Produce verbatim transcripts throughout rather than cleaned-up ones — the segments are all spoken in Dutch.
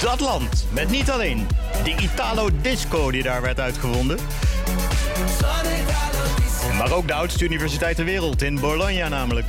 Dat land met niet alleen de Italo Disco die daar werd uitgevonden, maar ook de oudste universiteit ter wereld in Bologna namelijk.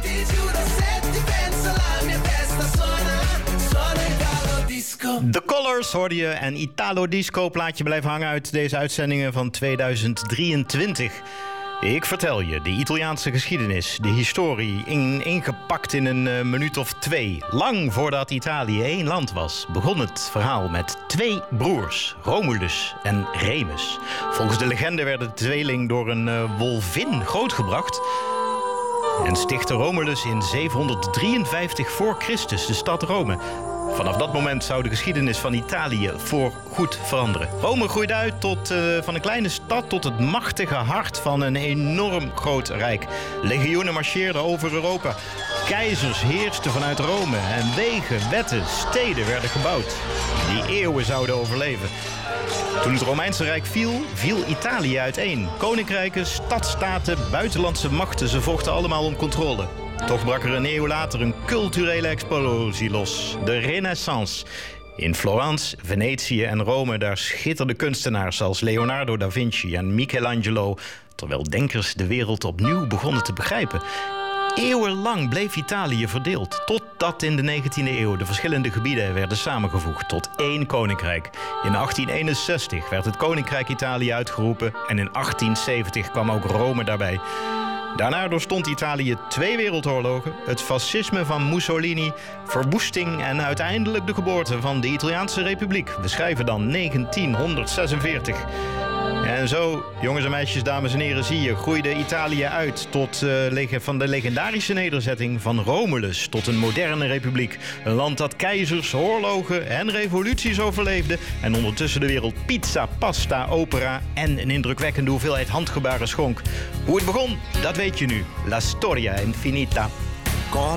The Colors hoorde je en Italo Disco plaatje blijven hangen uit deze uitzendingen van tweeduizend drieëntwintig. Ik vertel je de Italiaanse geschiedenis, de historie, in, ingepakt in een uh, minuut of twee. Lang voordat Italië één land was, begon het verhaal met twee broers, Romulus en Remus. Volgens de legende werd de tweeling door een uh, wolvin grootgebracht en stichtte Romulus in zevenhonderddrieënvijftig voor Christus de stad Rome. Vanaf dat moment zou de geschiedenis van Italië voorgoed veranderen. Rome groeide uit tot, uh, van een kleine stad tot het machtige hart van een enorm groot rijk. Legioenen marcheerden over Europa. Keizers heersten vanuit Rome en wegen, wetten, steden werden gebouwd die eeuwen zouden overleven. Toen het Romeinse Rijk viel, viel Italië uiteen. Koninkrijken, stadstaten, buitenlandse machten, ze vochten allemaal om controle. Toch brak er een eeuw later een culturele explosie los. De Renaissance. In Florence, Venetië en Rome, daar schitterden kunstenaars als Leonardo da Vinci en Michelangelo, terwijl denkers de wereld opnieuw begonnen te begrijpen. Eeuwenlang bleef Italië verdeeld, totdat in de negentiende eeuw de verschillende gebieden werden samengevoegd tot één koninkrijk. In achttien eenenzestig werd het Koninkrijk Italië uitgeroepen en in achttien zeventig kwam ook Rome daarbij. Daarna doorstond Italië twee wereldoorlogen, het fascisme van Mussolini, verwoesting en uiteindelijk de geboorte van de Italiaanse Republiek. We schrijven dan negentienhonderdzesenveertig. En zo, jongens en meisjes, dames en heren, zie je, groeide Italië uit tot uh, van de legendarische nederzetting van Romulus tot een moderne republiek. Een land dat keizers, oorlogen en revoluties overleefde en ondertussen de wereld pizza, pasta, opera en een indrukwekkende hoeveelheid handgebaren schonk. Hoe het begon, dat weet je nu. La storia infinita.